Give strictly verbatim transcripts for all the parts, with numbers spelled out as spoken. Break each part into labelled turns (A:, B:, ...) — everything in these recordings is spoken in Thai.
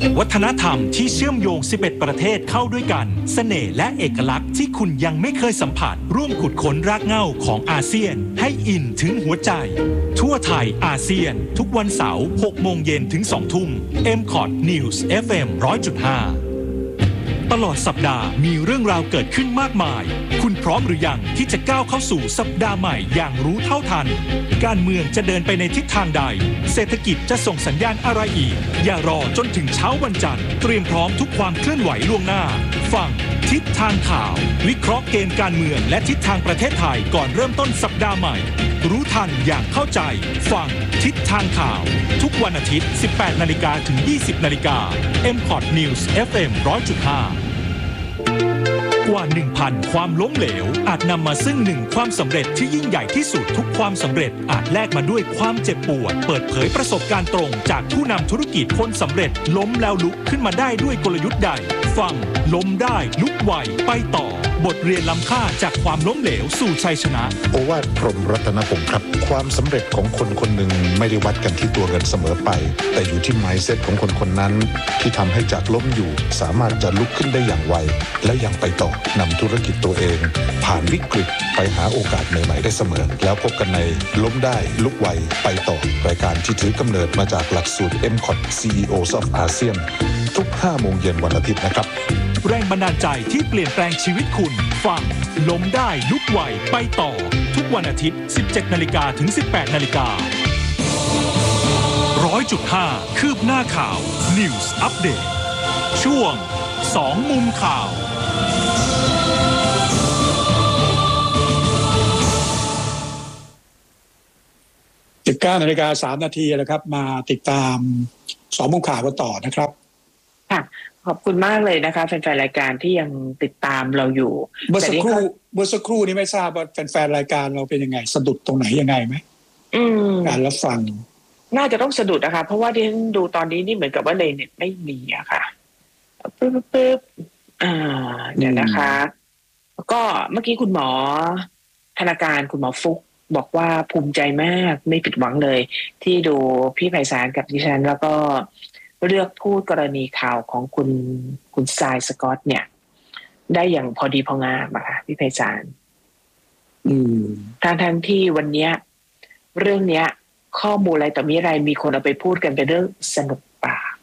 A: วัฒนธรรมที่เชื่อมโยงสิบเอ็ดประเทศเข้าด้วยกันเสน่ห์และเอกลักษณ์ที่คุณยังไม่เคยสัมผัสร่วมขุดค้นรากเหง้าของอาเซียนให้อินถึงหัวใจทั่วไทยอาเซียนทุกวันเสาร์หกโมงเย็นถึงสองทุ่ม เอ็ม คอท News เอฟ เอ็ม หนึ่งร้อยจุดห้า ตลอดสัปดาห์มีเรื่องราวเกิดขึ้นมากมายคุณพร้อมหรือยังที่จะก้าวเข้าสู่สัปดาห์ใหม่อย่างรู้เท่าทันการเมืองจะเดินไปในทิศทางใดเศรษฐกิจจะส่งสัญญาณอะไรอีกอย่ารอจนถึงเช้าวันจันทร์เตรียมพร้อมทุกความเคลื่อนไหวล่วงหน้าฟังทิศทางข่าววิเคราะห์เกมการเมืองและทิศทางประเทศไทยก่อนเริ่มต้นสัปดาห์ใหม่รู้ทันอย่างเข้าใจฟังทิศทางข่าวทุกวันอาทิตย์ สิบแปดนาฬิกา ถึง ยี่สิบนาฬิกา เอ็ม คอท News เอฟ เอ็ม หนึ่งร้อยจุดห้ากว่า หนึ่งพัน ความล้มเหลวอาจนำมาซึ่งหนึ่งความสำเร็จที่ยิ่งใหญ่ที่สุดทุกความสำเร็จอาจแลกมาด้วยความเจ็บปวดเปิดเผยประสบการณ์ตรงจากผู้นำธุรกิจคนสำเร็จล้มแล้วลุกขึ้นมาได้ด้วยกลยุทธ์ใดฟังล้มได้ลุกไหวไปต่อบทเรียนล้ำค่าจากความล้มเหลวสู่ชัยชนะ
B: โอวาทพรหมรัตนพงศ์ครับความสำเร็จของคนคนหนึ่งไม่ได้วัดกันที่ตัวเงินเสมอไปแต่อยู่ที่ mindset ของคนคนนั้นที่ทำให้จากล้มอยู่สามารถจะลุกขึ้นได้อย่างไวและยังไปต่อนำธุรกิจตัวเองผ่านวิกฤตไปหาโอกาสใหม่ๆได้เสมอแล้วพบกันในล้มได้ลุกไวไปต่อรายการที่ถือกำเนิดมาจากหลักสูตร เอ็ม คอท ซี อี โอ of อาเซียนทุกห้าโมงเย็นวันอาทิตย์นะครับ
A: แรงบันดาลใจที่เปลี่ยนแปลงชีวิตคุณฟังล้มได้ลุกไหวไปต่อทุกวันอาทิตย์ สิบเจ็ดนาฬิกา ถึง สิบแปดนาฬิกา หนึ่งร้อยจุดห้า คืบหน้าข่าว News Update ช่วงสองมุมข่าว
C: สิบเก้านาฬิกาสามนาทีแล้วครับมาติดตามสองมุมข่าวกันต่อนะครับ
D: ค่ะขอบคุณมากเลยนะคะแฟนๆรายการที่ยังติดตามเราอยู่
C: เมื่อสักครู่เมื่อสักครู่นี้ไม่ทราบว่าแฟนๆรายการเราเป็นยังไงสะดุดตรงไหนยังไงไหม
D: อืม
C: การรับฟัง
D: น่าจะต้องสะดุดนะคะเพราะว่าที่ฉันดูตอนนี้นี่เหมือนกับว่าในเน็ตไม่มีอะค่ะปึ๊บปึ๊บอ่าเดี๋ยวนะคะก็เมื่อกี้คุณหมอธนาการคุณหมอฟุกบอกว่าภูมิใจมากไม่ผิดหวังเลยที่ดูพี่ไพศาลกับดิฉันแล้วก็เลือกพูดกรณีข่าวของคุณคุณทรายสกอตเนี่ยได้อย่างพอดีพองามอะค่ะพี่ไพศาล
C: อืม
D: ทางทางที่วันเนี้ยเรื่องเนี้ยข้อมูลอะไรต่อมีอะไรมีคนเอาไปพูดกันเป็นเรื่องสนุกปาก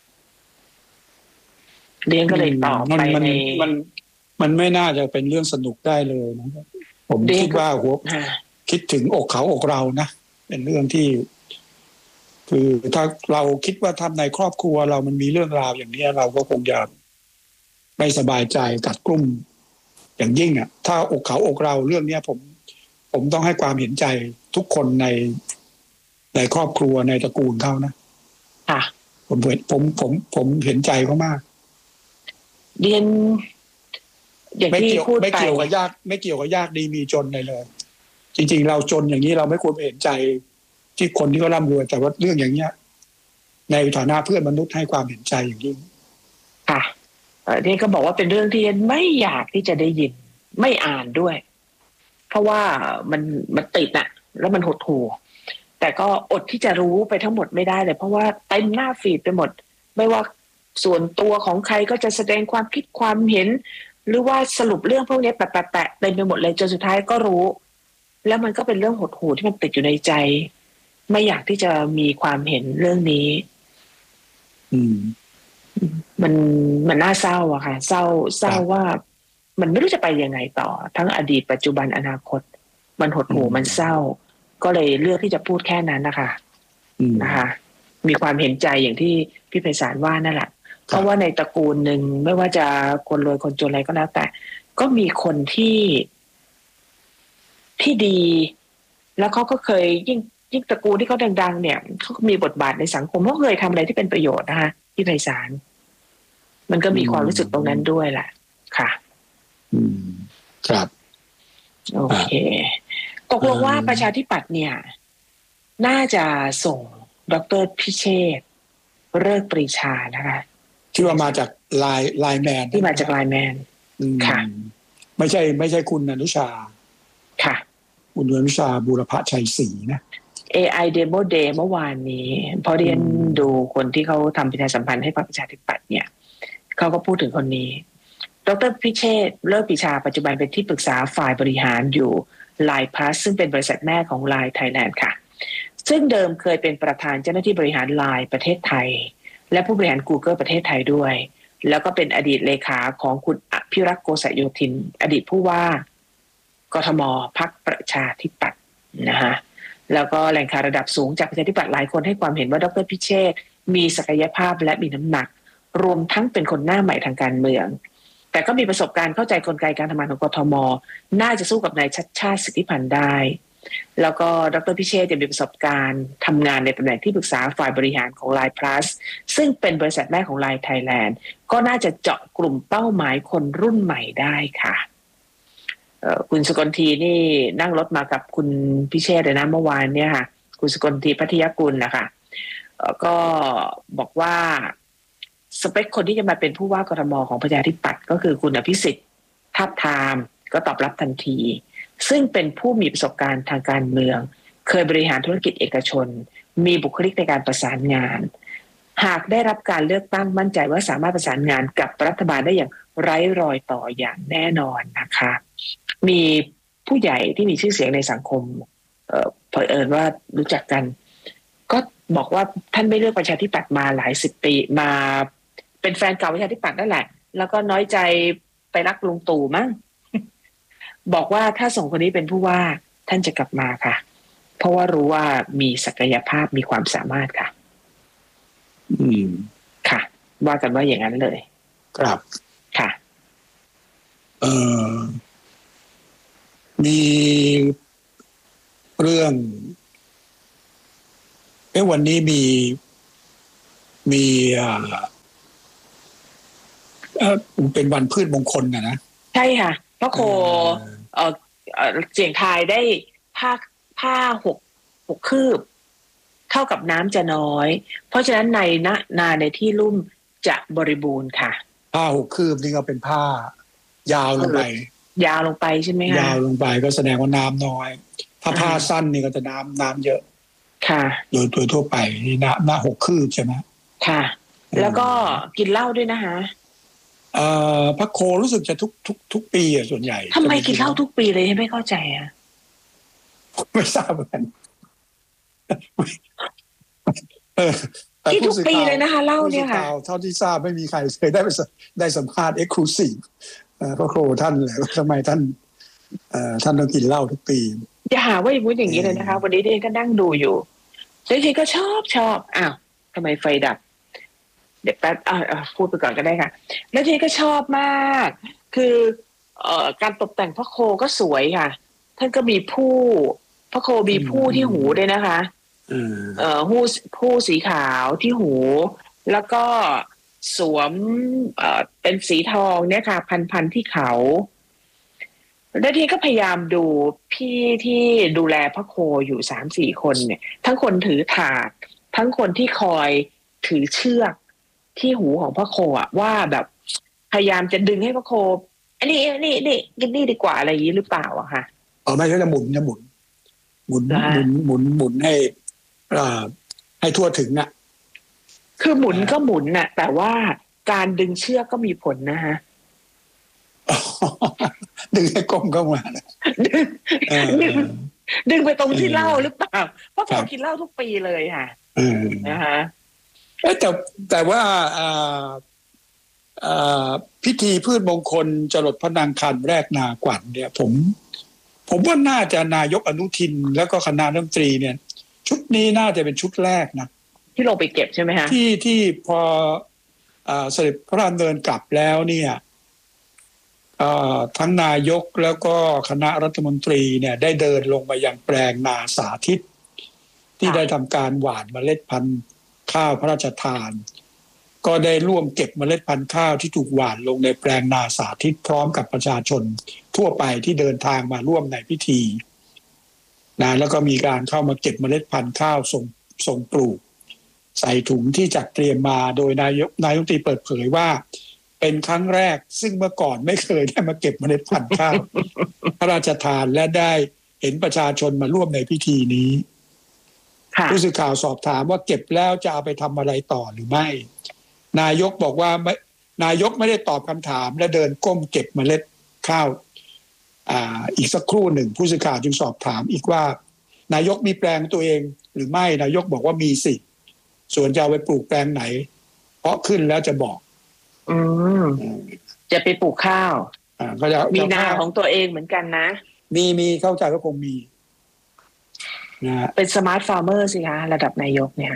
D: เรียนก็เลยตอบไปใน
C: มันมันไม่น่าจะเป็นเรื่องสนุกได้เลยนะผมคิดว่าหัวคิดถึงอกเขาอกเรานะเป็นเรื่องที่คือถ้าเราคิดว่าทำในครอบครัวเรามันมีเรื่องราวอย่างนี้เราก็คงจะไม่สบายใจกัดกลุ่มอย่างยิ่งอ่ะถ้าอกเขาอกเราเรื่องนี้ผมผมต้องให้ความเห็นใจทุกคนในในครอบครัวในตระกูลเขานะ
D: ค่ะ
C: ผมผมผมผมเห็นใจเขามาก
D: เรียนอย่างที่พูดไป
C: ไม่เกี่ยวกับยากไม่เกี่ยวกับยากดีมีจนเลยเลยจริงๆเราจนอย่างนี้เราไม่ควรเห็นใจที่คนที่เขาร่ำรวยแต่ว่าเรื่องอย่างเนี้ยในฐานะเพื่อนมนุษย์ให้ความเห็นใจอย่างยิ่ง
D: ค่ะเรียนก็บอกว่าเป็นเรื่องที่ไม่อยากที่จะได้ยินไม่อ่านด้วยเพราะว่ามันมันติดอะแล้วมันหดหู่แต่ก็อดที่จะรู้ไปทั้งหมดไม่ได้เลยเพราะว่าเต็มหน้าฟีดไปหมดไม่ว่าส่วนตัวของใครก็จะแสดงความคิดความเห็นหรือว่าสรุปเรื่องพวกนี้แปะๆๆเต็มไปหมดเลยจนสุดท้ายก็รู้แล้วมันก็เป็นเรื่องหดหู่ที่มันติดอยู่ในใจไม่อยากที่จะมีความเห็นเรื่องนี้
C: อืม
D: มันมันน่าเศร้าอะค่ะเศร้าเศร้าว่ามันไม่รู้จะไปยังไงต่อทั้งอดีตปัจจุบันอนาคตมันหดหู่มันเศร้าก็เลยเลือกที่จะพูดแค่นั้นนะคะนะคะมีความเห็นใจอย่างที่พี่ไพศาลว่านั่นแหละเพราะว่าในตระกูลหนึ่งไม่ว่าจะคนรวยคนจนอะไรก็แล้วแต่ก็มีคนที่ที่ดีแล้วเขาก็เคยยิ่งยิ่งตระกูลที่เขาดังๆเนี่ยเขามีบทบาทในสังคมเขาเคยทำอะไรที่เป็นประโยชน์นะคะพี่ไพศาลมันก็มีความรู้สึกตรงนั้นด้วยแหละค่ะ
C: อืมครับ
D: โอเคตกลงว่าประชาธิปัตย์เนี่ยน่าจะส่งดร.พิเชษฐ์ฤกษ์ปรีชานะคะ
C: ที่ว่ามาจากไลน์ไลน์แมน
D: ที่มาจากไลน์แมนค่ะ
C: ไม่ใช่ไม่ใช่คุณอนุชา
D: ค่ะ
C: คุณอนุชาบูรพชัยศรีนะ
D: เอ ไอ Demo Day เมื่อวานนี้พอเรียนดูคนที่เขาทำประชาสัมพันธ์ให้พรรคประชาธิปัตย์เนี่ยเขาก็พูดถึงคนนี้ดร.พิเชษฐ์เลิศปิชาปัจจุบันเป็นที่ปรึกษาฝ่ายบริหารอยู่ ไลน์ Plus ซึ่งเป็นบริษัทแม่ของ ไลน์ Thailand ค่ะซึ่งเดิมเคยเป็นประธานเจ้าหน้าที่บริหาร ไลน์ ประเทศไทยและผู้บริหาร Google ประเทศไทยด้วยแล้วก็เป็นอดีตเลขาของคุณอภิรักษ์โกษโยธินอดีตผู้ว่ากทมพรรคประชาธิปัตย์นะฮะแล้วก็แหล่งข่าวระดับสูงจากประชาธิปัตย์หลายคนให้ความเห็นว่าดร.พิเชษฐ์มีศักยภาพและมีน้ำหนักรวมทั้งเป็นคนหน้าใหม่ทางการเมืองแต่ก็มีประสบการณ์เข้าใจกลไกการทำงานของกทมน่าจะสู้กับนายชัชชาติสิทธิพันธ์ได้แล้วก็ดร.พิเชษฐ์ยังมีประสบการณ์ทำงานในตำแหน่งที่ปรึกษาฝ่ายบริหารของ ไลน์ Plus ซึ่งเป็นบริษัทแม่ของ ไลน์ Thailand ก็น่าจะเจาะกลุ่มเป้าหมายคนรุ่นใหม่ได้ค่ะคุณสกลทีนี่นั่งรถมากับคุณพิเชษฐ์เลยนะเมื่อวานเนี่ยค่ะคุณสกลทีพัทยกุลนะคะก็บอกว่าสเปคคนที่จะมาเป็นผู้ว่ากทมของประชาธิปัตย์ก็คือคุณอภิสิทธิ์ทาบทามก็ตอบรับทันทีซึ่งเป็นผู้มีประสบการณ์ทางการเมืองเคยบริหารธุรกิจเอกชนมีบุคลิกในการประสานงานหากได้รับการเลือกตั้งมั่นใจว่าสามารถประสานงานกับรัฐบาลได้อย่างไร้รอยต่ออย่างแน่นอนนะคะมีผู้ใหญ่ที่มีชื่อเสียงในสังคมเอ่อเผอิญว่ารู้จักกันก็บอกว่าท่านไม่เลือกประชาธิปัตย์มาหลายสิบปีมาเป็นแฟนเก่าประชาธิปัตย์นั่นแหละแล้วก็น้อยใจไปรักลุงตู่มั้งบอกว่าถ้าส่งคนนี้เป็นผู้ว่าท่านจะกลับมาค่ะเพราะว่ารู้ว่ามีศักยภาพมีความสามารถค่ะ
C: อืม
D: ค่ะว่ากันว่าอย่างนั้นเลย
C: ครับ
D: ค่ะ
C: เอ่อมีเรื่องเอ้วันนี้มีมีอ่าเอ่อเป็นวันพืชมงคลนะนะ
D: ใช่ค่ะพระโคเอ่อเสี่ยงทายได้ผ้าผ้าหกหกคืบเท่ากับน้ำจะน้อยเพราะฉะนั้นในนานาในที่ลุ่มจะบริบูรณ์ค่ะ
C: ผ้าหกคืบนี่ก็เป็นผ้ายาวลงไป
D: ยาวลงไปใช่ไหมคะ
C: ยาวลงไปก็แสดงว่าน้ำน้อยถ้าผ้าสั้นนี่ก็จะน้ำน้ำเยอะ
D: ค่ะ
C: โดยตัวทั่วไปนี่น้ำหน้าหกคืบใช่ไหม
D: ค่ะแล้วก็กินเหล้าด้วยนะคะ
C: เอ่อพระโครู้สึกจะทุกทุกทุกปีอ่ะส่วนใหญ่
D: ทำไมกินเหล้าทุกปีเลยไม่เข้าใจอ่ะ
C: ไม่ทราบเหมือนกัน
D: ที่ทุกปีเลยนะคะเหล้าเนี่ยค่ะ
C: เท่าที่ทราบไม่มีใครเคยได้ไปได้สัมภาษณ์เอ็กซ์คลูซีฟพระโคท่านเลยว่าทำไมท่านท่านต้องกินเหล้าทุกปี
D: อย่าหาว่าพูดอย่างนี้เลยนะคะวันนี้เองก็นั่งดูอยู่จริงๆก็ชอบชอบอ้าวทำไมไฟดับเดี๋ยวแป๊บอ่าพูดไปก่อนก็ได้ค่ะแล้วทีก็ชอบมากคือเอ่อการตกแต่งพระโคก็สวยค่ะท่านก็มีผู้พระโคมีผู้ที่หูด้วยนะคะเอ่อผู้ผู้สีขาวที่หูแล้วก็สวมเอ่อเป็นสีทองเนี่ยค่ะพันๆที่เขาแล้วทีก็พยายามดูพี่ที่ดูแลพระโคอยู่สามสี่คนเนี่ยทั้งคนถือถาดทั้งคนที่คอยถือเชือกที่หูของพระโคอ่ะว่าแบบพยายามจะดึงให้พระโคอันนี้นี่นี่กินนี่ดีกว่าอะไรอย่างนี้หรือเปล่าอะค่ะ
C: อ๋อไม่ใช่จะหมุนจะหมุนหมุนหมุนหมุนหมุนให้อ่าให้ทั่วถึงอ่ะ
D: คือหมุนก็หมุนน่ะแต่ว่าการดึงเชือกก็มีผลนะฮะ
C: ดึงให้กลมก็มา
D: ดึงดึงไปตรงที่เล่าหรือเปล่าเพราะผมกินเหล้าทุกปีเลยค่ะนะฮะ
C: แต่แต่ว่าพิธีพืชมงคลจรดพระนางคันแรกนากวั่นเนี่ยผมผมว่าน่าจะนายกอนุทินแล้วก็คณะรัฐมนตรีเนี่ยชุดนี้น่าจะเป็นชุดแรกนะ
D: ที่ลงไปเก็บใช่ไหมฮะ
C: ที่ที่พอเสด็จพระราชดำเนินกลับแล้วเนี่ยทั้งนายกแล้วก็คณะรัฐมนตรีเนี่ยได้เดินลงมายังแปลงนาสาธิตที่ได้ทำการหว่านเมล็ดพันธุ์ข้าวพระราชทานก็ได้ร่วมเก็บเมล็ดพันธุ์ข้าวที่ถูกหว่านลงในแปลงนาสาธิตพร้อมกับประชาชนทั่วไปที่เดินทางมาร่วมในพิธีนะแล้วก็มีการเข้ามาเก็บเมล็ดพันธุ์ข้าวส่งส่งปลูกใส่ถุงที่จัดเตรียมมาโดยนายกนายกรัฐมนตรีเปิดเผยว่าเป็นครั้งแรกซึ่งเมื่อก่อนไม่เคยได้มาเก็บเมล็ดพันธุ์ข้าวพระราชทานและได้เห็นประชาชนมาร่วมในพิธีนี้ผู้สื่อข่าวสอบถามว่าเก็บแล้วจะเอาไปทำอะไรต่อหรือไม่นายกบอกว่าไม่นายกไม่ได้ตอบคำถามและเดินก้มเก็บเมล็ดข้าวอ่าอีกสักครู่หนึ่งผู้สื่อข่าวจึงสอบถามอีกว่านายกมีแปลงตัวเองหรือไม่นายกบอกว่ามีสิส่วนจะเอาไปปลูกแปลงไหนเพราะขึ้นแล้วจะบอก
D: อืมจะไปปลูกข้าว
C: อ่าก็จะ
D: มีนาของตัวเองเหมือนกันนะ
C: มีมีเข้าใจก็คงมี
D: นะเป็นสมาร์ทฟาร์มเมอร์สิคะระดับนายกเนี่ย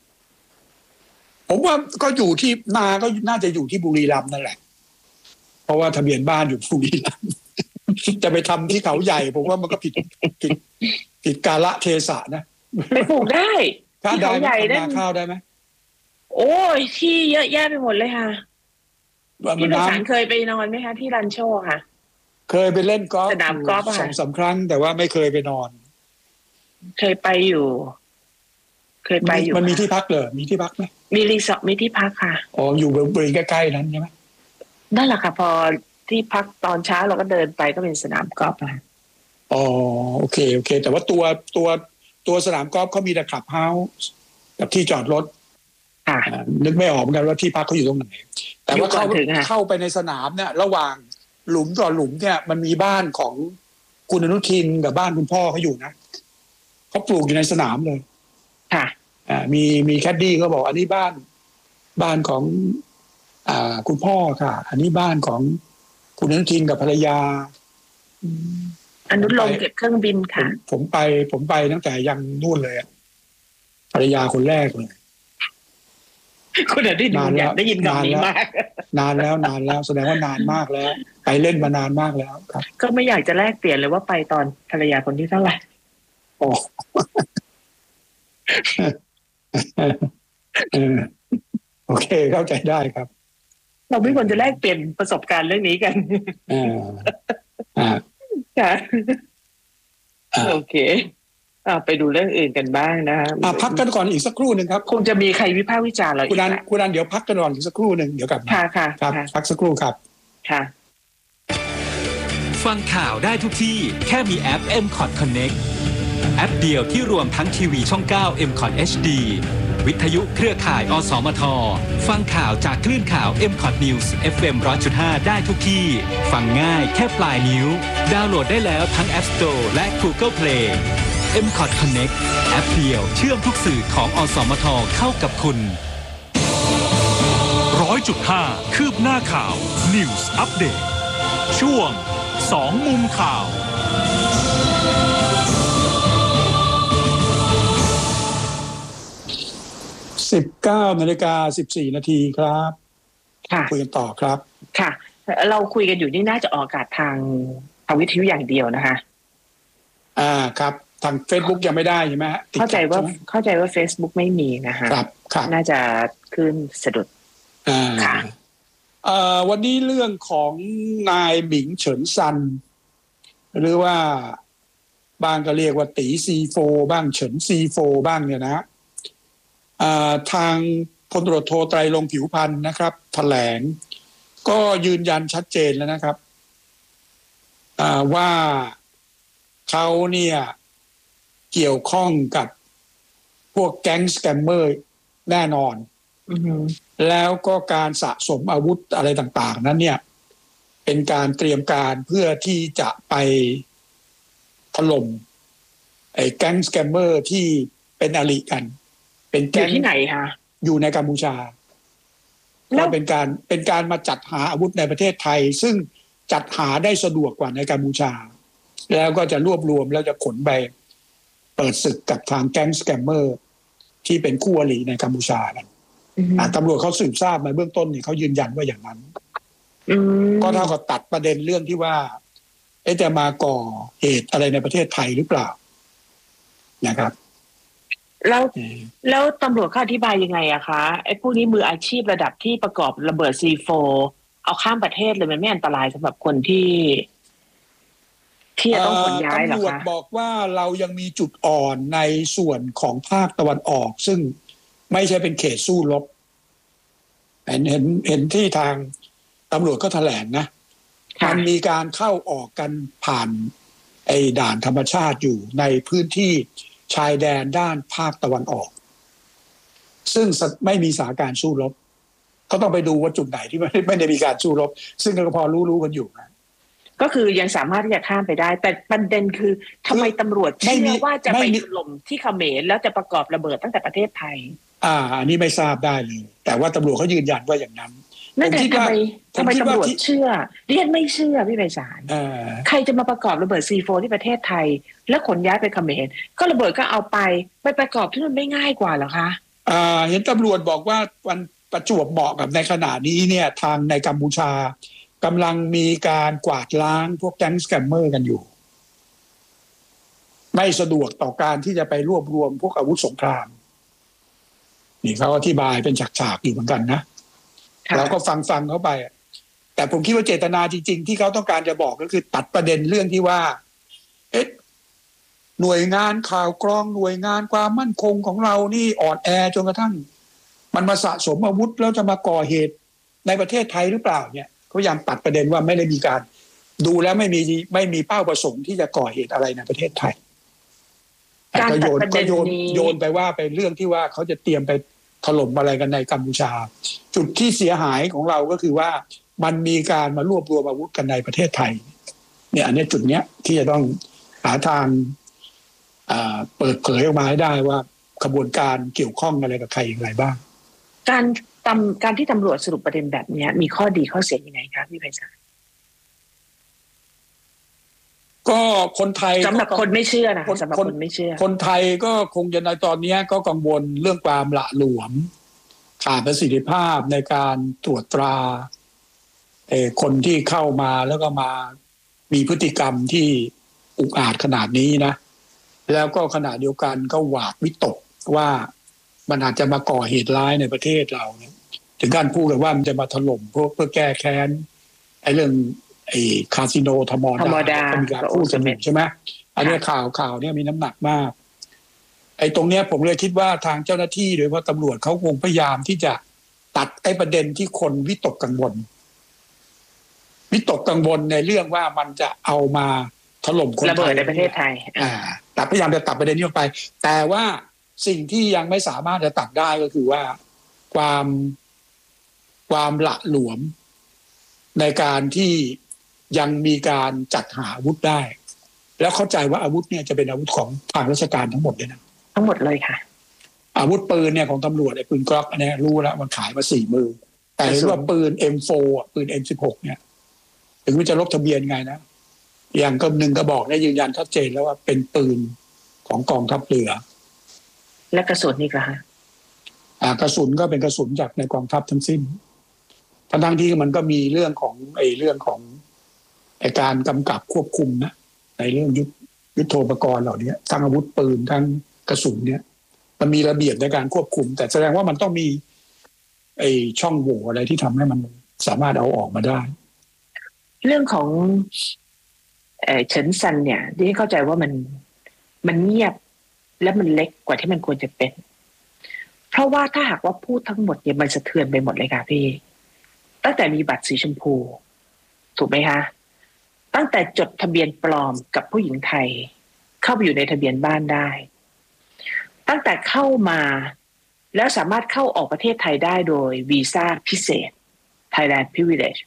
C: ผมว่าก็อยู่ที่นาก็น่าจะอยู่ที่บุรีรัมย์นั่นแหละเพราะว่าทะเบียนบ้านอยู่บุรีรัมย์จะไปทำที่เขาใหญ่ผมว่ามันก็ผิดผิดผิดกาลเทศะนะ
D: ไปปลูกได้ที่เขาใหญ่ได้
C: ข้าวได้ไหม
D: โอ้ยที่เยอะแยะไปหมดเลยค่ะพี่ประสานเคยไปนอนไหมคะที่รันโชค่ะ
C: เคยไปเล่นกอล์ฟ
D: สนามกอล์ฟ
C: สองสามครั้งแต่ว่าไม่เคยไปนอน
D: เคยไปอยู่เคยไปอยู่
C: มันมีที่พักเลยมีที่พักไหม
D: มีรีสอร์ทมีที่พักค่ะ
C: อ๋ออยู่บริเวณใกล้ๆนั้นใช่ไหม
D: นั่นแหละค่ะพอที่พักตอนเช้าเราก็เดินไปก็เป็นสนามกอล์ฟค่ะ
C: อ๋อโอเคโอเคแต่ว่าตัวตัวตัวสนามกอล์ฟเขามีแต่คลับเฮาส์กับที่จอดรถนึกไม่ออกเหมือนกันว่าที่พักเขาอยู่ตรงไหนแต่ว่าเข้าเข้าไปในสนามเนี่ยระหว่างหลุมต่อหลุมเนี่ยมันมีบ้านของคุณอนุทินกับบ้านคุณพ่อเขาอยู่นะเขาปลูกอยู่ในสนามเลย
D: ค่ะ
C: อ่ามีมีแคดดี้ก็บอกอันนี้บ้านบ้านของอ่าคุณพ่อค่ะอันนี้บ้านของคุณอนุทินกับภรรยา
D: อนุลงเก็บเครื่องบินค่ะ
C: ผมไปผมไปตั้งแต่ยังนู่นเลยภรรยาคนแรกเลย
D: คุณอนุทินอยากได้ยินคำนี้มาก
C: นานแล้วนานแล้วแสดงว่านานมากแล้วไปเล่นมานานมากแล้วครับ
D: ก็ไม่อยากจะแลกเปลี่ยนเลยว่าไปตอนภรรยาคนที่เท่าไหร่
C: โอ้โอเคเข้าใจได้ครับ
D: เราไม่ควรจะแลกเปลี่ยนประสบการณ์เรื่องนี้กัน
C: อ่าอ่า
D: ค่ะโอเคอ่าไปดูเรื่องอื่นกันบ้างนะฮะ
C: อ่าพักกันก่อนอีกสักครู่หนึ่งครับ
D: คงจะมีใครวิพากษ์วิจารณ์เราอีก
C: คุณอันคุณอันเดี๋ยวพักกันก่อนอีกสักครู่หนึ่งเดี๋ยวกลับมา
D: ค่ะค่ะ
C: ครับพักสักครู่ครับ
D: ค่ะ
A: ฟังข่าวได้ทุกที่แค่มีแอป เอ็ม คอท Connect แอปเดียวที่รวมทั้งทีวีช่องเก้า เอ็ม คอท เอช ดี วิทยุเครือข่าย อสมท ฟังข่าวจากคลื่นข่าว เอ็ม คอท News เอฟ เอ็ม หนึ่งร้อยจุดห้า ได้ทุกที่ฟังง่ายแค่ปลายนิ้วดาวน์โหลดได้แล้วทั้ง App Store และ Google Play เอ็ม คอท Connect แอปเดียวเชื่อมทุกสื่อของอสมทเข้ากับคุณ ร้อยจุดห้า คืบหน้าข่าว News Update ช่วงสองมุมข่าว
C: สิบเก้านาฬิกาสิบสี่นาทีครับ
D: ค่ะ
C: คุยกันต่อครับ
D: ค่ะเราคุยกันอยู่นี่น่าจะออกอากาศทางทางวิทยุอย่างเดียวนะคะ
C: อ่าครับทาง Facebook ยังไม่ได้ใช่ไหม
D: เข้าใจว่าเข้าใจว่า Facebook ไม่มีนะคะ
C: ครับครับ
D: น่าจะขึ้นสะดุด
C: อ่า
D: ค่ะ
C: เอ่อวันนี้เรื่องของนายหมิงเฉินซันหรือว่าบางก็เรียกว่าตีซีโฟบ้างเฉินซีโฟบ้างเนี่ยนะทางพลตำรวจโทไตรรงค์ผิวพรรณนะครับแถลงก็ยืนยันชัดเจนแล้วนะครับว่าเขาเนี่ยเกี่ยวข้องกับพวกแก๊งสแกมเมอร์แน่นอน
D: mm-hmm.
C: แล้วก็การสะสมอาวุธอะไรต่างๆนั้นเนี่ยเป็นการเตรียมการเพื่อที่จะไปถล่มไอ้แก๊งสแกมเมอร์ที่เป็นอริกันเป็นแก๊ง
D: ที่ไหนคะ
C: อยู่ในกัมพูชาแล้วเป็นการเป็นการมาจัดหาอาวุธในประเทศไทยซึ่งจัดหาได้สะดวกกว่าในกัมพูชาแล้วก็จะรวบรวมแล้วจะขนไปเปิดศึกกับทางแก๊งสแกมเมอร์ที่เป็นคู่อริในกัมพูชากันตำรวจเขาสืบทราบมาเบื้องต้นนี่เขายืนยันว่าอย่างนั้นก็เท่ากับตัดประเด็นเรื่องที่ว่าเอ๊ะจะมาก่อเหตุอะไรในประเทศไทยหรือเปล่านะครับ
D: แล้วแล้วตำรวจเขาอธิบายยังไงอะคะไอ้พวกนี้มืออาชีพระดับที่ประกอบระเบิด ซี โฟ เอาข้ามประเทศเลยมันไม่อันตรายสำหรับคนที่ที่จะต้องขนย้ายหรอคะ
C: ตำรวจบอกว่าเรายังมีจุดอ่อนในส่วนของภาคตะวันออกซึ่งไม่ใช่เป็นเขตสู้รบเห็นเห็นเห็นที่ทางตำรวจก็แถลงนะมันมีการเข้าออกกันผ่านไอ้ด่านธรรมชาติอยู่ในพื้นที่ชายแดนด้านภาคตะวันออกซึ่งไม่มีสถานการณ์สู้รบก็ต้องไปดูว่าจุดไหนที่ไม่ไม่ได้มีการสู้รบซึ่งก็พอรู้ๆกันอยู่นะ
D: ก็คือยังสามารถที่จะข้ามไปได้แต่ประเด็นคือทำไมตำรวจเชื่อว่าจะไปถล่มที่เขมรแล้วจะประกอบระเบิดตั้งแต่ประเทศไทย
C: อ่าอันนี้ไม่ทราบได้เลยแต่ว่าตำรวจเขายืนยันว่าอย่างนั้น
D: นั่นแต่ทำไมทำไมตำรวจเชื่อเรียนไม่เชื่อพี่ไพศาลใครจะมาประกอบระเบิด ซี โฟร์ ที่ประเทศไทยแล้วขนย้ายไปเขมรก็ระเบิดก็เอาไปไปประกอบที่มันไม่ง่ายกว่าเหรอคะ
C: อ่าเห็นตำรวจบอกว่าวันประจวบเหมาะกับในขณะนี้เนี่ยทางในกัมพูชากำลังมีการกวาดล้างพวกแก๊งสแกมเมอร์กันอยู่ไม่สะดวกต่อการที่จะไปรวบรวมพวกอาวุธสงครามนี่เขาอธิบายเป็นฉากๆอยู่เหมือนกันนะเราก็ฟังฟังเขาไปแต่ผมคิดว่าเจตนาจริงๆที่เขาต้องการจะบอกก็คือตัดประเด็นเรื่องที่ว่าเอ๊ะหน่วยงานข่าวกรองหน่วยงานความมั่นคงของเรานี่อ่อนแอจนกระทั่งมันมาสะสมอาวุธแล้วจะมาก่อเหตุในประเทศไทยหรือเปล่าเนี่ยเขาพยายามตัดประเด็นว่าไม่ได้มีการดูแล้วไม่มีไม่มีเป้าประสงค์ที่จะก่อเหตุอะไรในประเทศไทย
D: การตัดประเด็น
C: นี้โยนไปว่าเป็นเรื่องที่ว่าเขาจะเตรียมไปถล่มอะไรกันในกัมพูชาจุดที่เสียหายของเราก็คือว่ามันมีการมารวบรวมอาวุธกันในประเทศไทยเนี่ยอันนี้จุดเนี้ยที่จะต้องหาทางเปิดเผยออกมาให้ได้ว่าขบวนการเกี่ยวข้องอะไรกับใครอย่างไรบ้าง
D: การตำการที่ตำรวจสรุปประเด็นแบบนี้มีข้อดีข้อเสียยังไงครับพี่ไพศาล
C: ก็คนไทย
D: สำหรับคนไม่เชื่อนะสำหรับคนไม่เชื่อ
C: คนไทยก็คงจะในตอนนี้ก็กังวลเรื่องความหละหลวมขาดประสิทธิภาพในการตรวจตราเอ่อคนที่เข้ามาแล้วก็มามีพฤติกรรมที่อุกอาจขนาดนี้นะแล้วก็ขณะเดียวกันก็หวาดวิตกว่ามันอาจจะมาก่อเหตุร้ายในประเทศเราเนี่ยถึงการพูดกันว่ามันจะมาถล่มเพื่อเพื่อแก้แค้นไอ้เรื่องไอ้คาสิโนธรรมดามีการพูดกันใช่ไหมอันนี้ข่าวข่าวเนี่ยมีน้ำหนักมากไอ้ตรงเนี้ยผมเลยคิดว่าทางเจ้าหน้าที่โดยเฉพาะตำรวจเขาคงพยายามที่จะตัดไอ้ประเด็นที่คนวิตกกังวลวิตกกังวลในเรื่องว่ามันจะเอามาถล่มคนไทย
D: ในประเทศไทย
C: อ่าแต่พยายามจะตัดประเด็นนี้ออกไปแต่ว่าสิ่งที่ยังไม่สามารถจะตัดได้ก็คือว่าความความหละหลวมในการที่ยังมีการจัดหาอาวุธได้แล้วเข้าใจว่าอาวุธเนี่ยจะเป็นอาวุธของทางราชการทั้งหมดเลยนะ
D: ทั้งหมดเลยค่ะ
C: อาวุธปืนเนี่ยของตำรวจไอ้ปืนกล็อกอันนี้รู้แล้วมันขายมาสี่มือแต่เห็นว่าปืน เอ็ม โฟร์ ปืน เอ็ม สิบหก เนี่ยถึงมันจะลบทะเบียนไงนะอย่างก็หนึ่งก็บอกได้ยืนยันชัดเจนแล้วว่าเป็นปืนของกองทัพเรือ
D: และกระสุนนี่ก็ฮะ
C: อ่ากระสุนก็เป็นกระสุนจากในกองทัพทั้งสิ้นทั้งที่มันก็มีเรื่องของไอ้เรื่องของไอ้การกำกับควบคุมนะในเรื่องยุทธยุทโธปกรณ์เหล่านี้ทั้งอาวุธปืนทั้งกระสุนเนี่ยมันมีระเบียบในการควบคุมแต่แสดงว่ามันต้องมีไอ้ช่องโหว่อะไรที่ทำให้มันสามารถเอาออกมาได้
D: เรื่องของเอ่อเฉินซันเนี่ยที่เข้าใจว่ามันมันเงียบและมันเล็กกว่าที่มันควรจะเป็นเพราะว่าถ้าหากว่าพูดทั้งหมดเนี่ยมันสะเทือนไปหมดเลยค่ะพี่ตั้งแต่มีบัตรสีชมพูถูกไหมคะตั้งแต่จดทะเบียนปลอมกับผู้หญิงไทยเข้าไปอยู่ในทะเบียนบ้านได้ตั้งแต่เข้ามาแล้วสามารถเข้าออกประเทศไทยได้โดยวีซ่าพิเศษ Thailand Privilege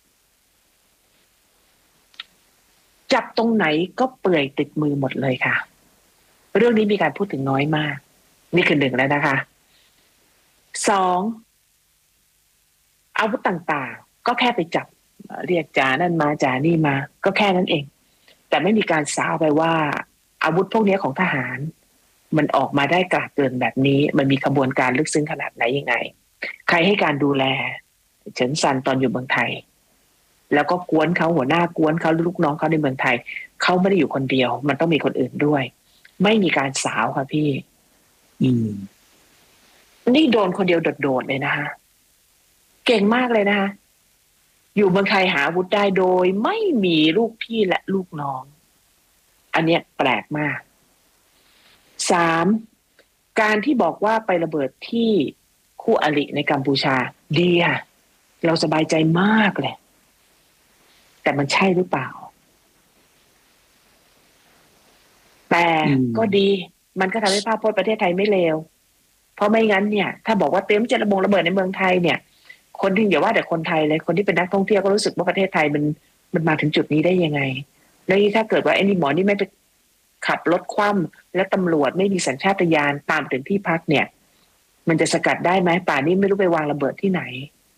D: จับตรงไหนก็เปื่อยติดมือหมดเลยค่ะเรื่องนี้มีการพูดถึงน้อยมากนี่คือหนึ่งแล้วนะคะสองอาวุธต่างๆก็แค่ไปจับเรียกจานั่นมาจานี่มาก็แค่นั้นเองแต่ไม่มีการสาวไปว่าอาวุธพวกนี้ของทหารมันออกมาได้กราดเกินแบบนี้มันมีขบวนการลึกซึ้งขนาดไหนยังไงใครให้การดูแลเฉินซันตอนอยู่เมืองไทยแล้วก็กวนเขาหัวหน้ากวนเขาลูกน้องเขาในเมืองไทยเขาไม่ได้อยู่คนเดียวมันต้องมีคนอื่นด้วยไม่มีการสาวค่ะพี่
C: อืม
D: นี่โดนคนเดียวโดดๆเลยนะคะเก่งมากเลยนะคะอยู่เมืองไทยหาอาวุธได้โดยไม่มีลูกพี่และลูกน้องอันเนี้ยแปลกมากสามการที่บอกว่าไประเบิดที่คู่อริในกัมพูชาดีค่ะเราสบายใจมากเลยแต่มันใช่หรือเปล่าแต่ก็ดีมันก็ทำให้ภาพพจน์ประเทศไทยไม่เลวเพราะไม่งั้นเนี่ยถ้าบอกว่าเตรียมจะระบงระเบิดในเมืองไทยเนี่ยคนที่อย่าว่าแต่คนไทยเลยคนที่เป็นนักท่องเที่ยวก็รู้สึกว่าประเทศไทยมันมันมาถึงจุดนี้ได้ยังไงแล้วถ้าเกิดว่าไอ้นี่หมอนี่ไม่ไปขับรถคว่ำและตำรวจไม่มีสัญชาตญาณตามถึงที่พักเนี่ยมันจะสกัดได้ไหมป่านนี้ไม่รู้ไปวางระเบิดที่ไหน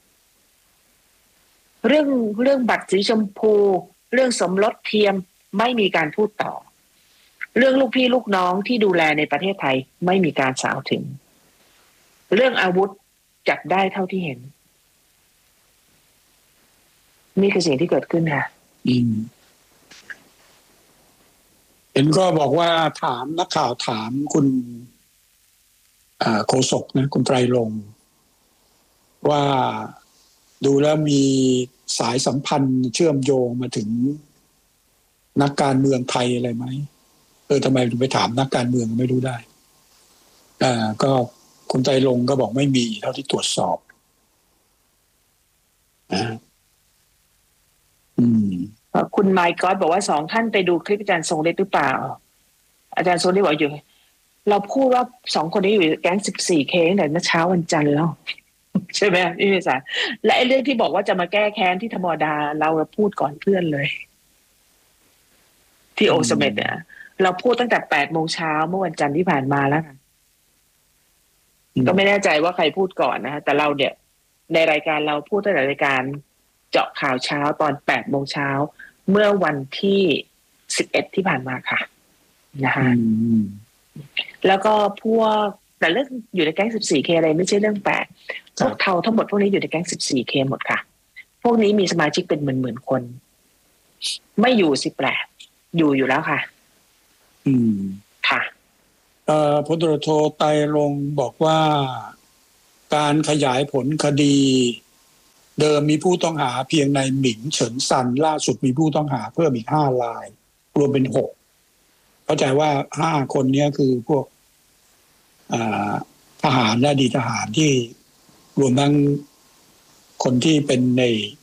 D: เรื่องเรื่องบัตรสีชมพูเรื่องสมรสเทียมไม่มีการพูดต่อเรื่องลูกพี่ลูกน้องที่ดูแลในประเทศไทยไม่มีการสาวถึงเรื่องอาวุธจับได้เท่าที่เห็นนี่คือสิ่งที่เกิดขึ้นค่ะ
C: อืมเห็นก็บอกว่าถามนักข่าวถามคุณโฆษกนะคุณไตรรงค์ว่าดูแล้วมีสายสัมพันธ์เชื่อมโยงมาถึงนักการเมืองไทยอะไรไหมเออทำไมถึงไปถามนักการเมืองไม่รู้ได้อ่าก็คุณไตรรงค์ก็บอกไม่มีเท่าที่ตรวจสอบนะอืม
D: คุณไมค์ก็อตบอกว่าสองท่านไปดูคลิปอาจารย์ทรงฤทธิ์หรือเปล่าอาจารย์ทรงฤทธิ์บอกอยู่เราพูดว่าสองคนนี้อยู่แก๊ง สิบสี่ เค ตั้งแต่เมื่อเช้าวันจันทร์แล้วใช่ไหมพี่วิสารและไอ้เรื่องที่บอกว่าจะมาแก้แค้นที่ธรรมดาเราพูดก่อนเพื่อนเลยที่โอสเมดเนี่ยเราพูดตั้งแต่แปดโมงเช้าเมื่อวันจันทร์ที่ผ่านมาแล้วก็ไม่แน่ใจว่าใครพูดก่อนนะแต่เราเนี่ยในรายการเราพูดตั้งแต่รายการเจาะข่าวเช้าตอนแปดโมงเช้าเมื่อวันที่สิบเอ็ดที่ผ่านมาค่ะนะคะแล้วก็พวกแต่เรื่องอยู่ในแก๊ง สิบสี่ เค อะไรไม่ใช่เรื่องแปลกพวกเทาทั้งหมดพวกนี้อยู่ในแก๊ง สิบสี่ เค หมดค่ะพวกนี้มีสมาชิกเป็นหมื่นๆคนไม่อยู่สิแปลกอยู่อยู่แล้วค่ะ
C: อืม
D: ค่ะ
C: เอ่อพลตำรวจโทไตรรงค์บอกว่าการขยายผลคดีเดิมมีผู้ต้องหาเพียงในหมิงเฉินซันล่าสุดมีผู้ต้องหาเพิ่มอีกห้ารายรวมเป็นหกเข้าใจว่าห้าคนนี้คือพวกทหารและอดีตทหารที่รวมทั้งคนที่เป็นใน